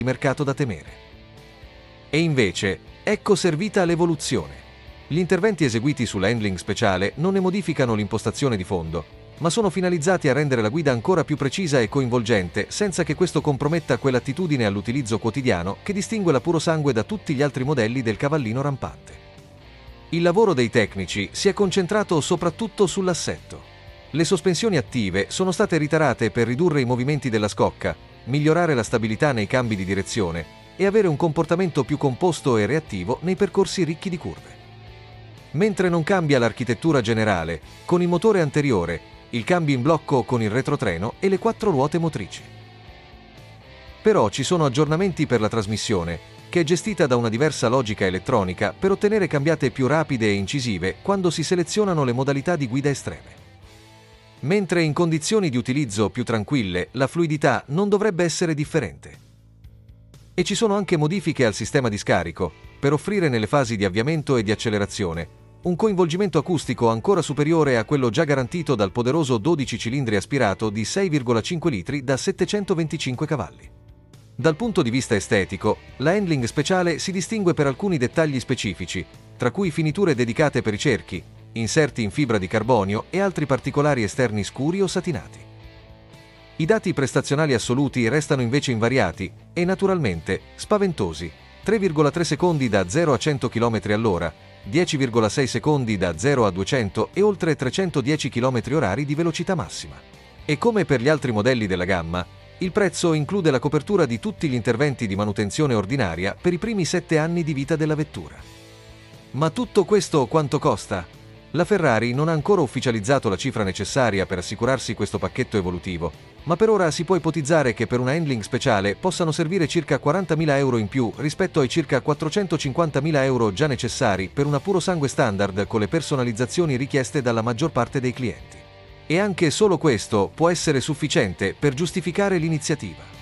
mercato da temere. E invece, ecco servita l'evoluzione. Gli interventi eseguiti sull'handling speciale non ne modificano l'impostazione di fondo, ma sono finalizzati a rendere la guida ancora più precisa e coinvolgente senza che questo comprometta quell'attitudine all'utilizzo quotidiano che distingue la Purosangue da tutti gli altri modelli del cavallino rampante. Il lavoro dei tecnici si è concentrato soprattutto sull'assetto. Le sospensioni attive sono state ritarate per ridurre i movimenti della scocca, migliorare la stabilità nei cambi di direzione e avere un comportamento più composto e reattivo nei percorsi ricchi di curve. Mentre non cambia l'architettura generale, con il motore anteriore, il cambio in blocco con il retrotreno e le 4 ruote motrici. Però ci sono aggiornamenti per la trasmissione, che è gestita da una diversa logica elettronica per ottenere cambiate più rapide e incisive quando si selezionano le modalità di guida estreme. Mentre in condizioni di utilizzo più tranquille la fluidità non dovrebbe essere differente. E ci sono anche modifiche al sistema di scarico, per offrire nelle fasi di avviamento e di accelerazione un coinvolgimento acustico ancora superiore a quello già garantito dal poderoso 12 cilindri aspirato di 6,5 litri da 725 cavalli. Dal punto di vista estetico, la handling speciale si distingue per alcuni dettagli specifici, tra cui finiture dedicate per i cerchi, inserti in fibra di carbonio e altri particolari esterni scuri o satinati. I dati prestazionali assoluti restano invece invariati e naturalmente spaventosi: 3,3 secondi da 0 a 100 km/h, 10,6 secondi da 0 a 200 e oltre 310 km/h di velocità massima. E come per gli altri modelli della gamma, il prezzo include la copertura di tutti gli interventi di manutenzione ordinaria per i primi 7 anni di vita della vettura. Ma tutto questo quanto costa? La Ferrari non ha ancora ufficializzato la cifra necessaria per assicurarsi questo pacchetto evolutivo, ma per ora si può ipotizzare che per una handling speciale possano servire circa 40.000 euro in più rispetto ai circa 450.000 euro già necessari per una Purosangue standard con le personalizzazioni richieste dalla maggior parte dei clienti. E anche solo questo può essere sufficiente per giustificare l'iniziativa.